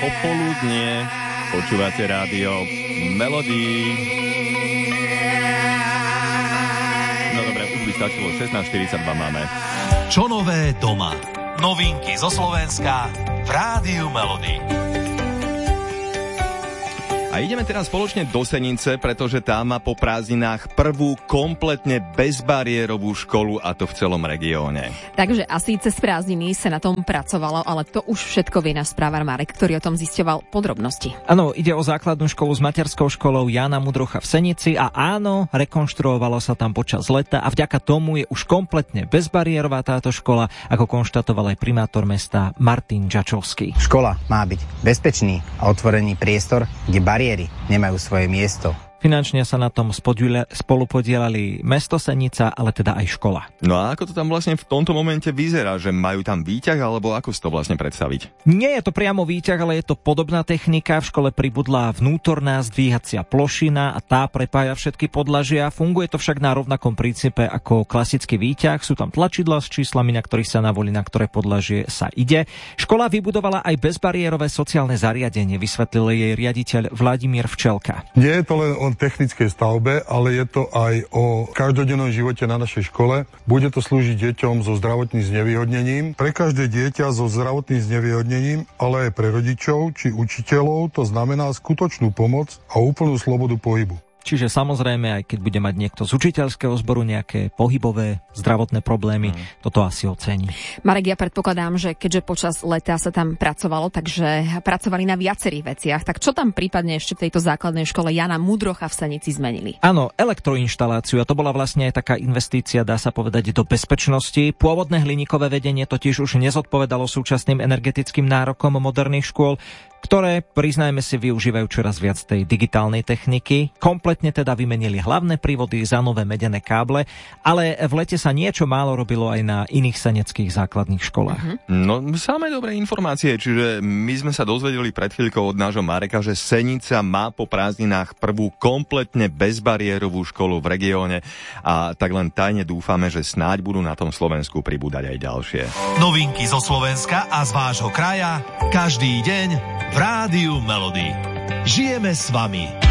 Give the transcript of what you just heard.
popoludnie. Počúvate rádio Melody. No dobre, už by stačilo, 16:42 máme. Čo nové doma? Novinky zo Slovenska v rádiu Melody. A ideme teraz spoločne do Senice, pretože tá má po prázdninách prvú kompletne bezbariérovú školu, a to v celom regióne. Takže asi cez prázdniny sa na tom pracovalo, ale to už všetko vie náš správar Marek, ktorý o tom zisťoval podrobnosti. Áno, ide o základnú školu s materskou školou Jána Mudrocha v Senici a áno, rekonštruovalo sa tam počas leta a vďaka tomu je už kompletne bezbariérová táto škola, ako konštatoval aj primátor mesta Martin Čačovský. Škola má byť bezpečný a otvorený priestor, kde bariéry nemajú svoje miesto. Finančne sa na tom spolupodielali mesto Senica, ale teda aj škola. No a ako to tam vlastne v tomto momente vyzerá? Že majú tam výťah, alebo ako si to vlastne predstaviť? Nie je to priamo výťah, ale je to podobná technika. V škole pribudla vnútorná zdvíhacia plošina a tá prepája všetky podlažia. Funguje to však na rovnakom princípe ako klasický výťah. Sú tam tlačidlá s číslami, na ktorých sa navolí, na ktoré podlažie sa ide. Škola vybudovala aj bezbariérové sociálne zariadenie, vysvetlil jej riaditeľ Vladimír Včelka. Nie je to len o technickej stavbe, ale je to aj o každodennom živote na našej škole. Bude to slúžiť deťom so zdravotným znevýhodnením. Pre každé dieťa so zdravotným znevýhodnením, ale aj pre rodičov či učiteľov, to znamená skutočnú pomoc a úplnú slobodu pohybu. Čiže samozrejme, aj keď bude mať niekto z učiteľského zboru nejaké pohybové, zdravotné problémy, toto asi ocení. Marek, ja predpokladám, že keďže počas leta sa tam pracovalo, takže pracovali na viacerých veciach, tak čo tam prípadne ešte v tejto základnej škole Jána Mudrocha v Senici zmenili? Áno, elektroinštaláciu, a to bola vlastne aj taká investícia, dá sa povedať, do bezpečnosti. Pôvodné hliníkové vedenie totiž už nezodpovedalo súčasným energetickým nárokom moderných škôl, ktoré, priznajme si, využívajú čoraz viac tej digitálnej techniky. Kompletne teda vymenili hlavné prívody za nové medené káble, ale v lete sa niečo málo robilo aj na iných seneckých základných školách. No, samé dobré informácie, čiže my sme sa dozvedeli pred chvíľkou od nášho Mareka, že Senica má po prázdninách prvú kompletne bezbariérovú školu v regióne a tak len tajne dúfame, že snáď budú na tom Slovensku pribúdať aj ďalšie. Novinky zo Slovenska a z vášho kraja každý deň v rádiu Melody. Žijeme s vami.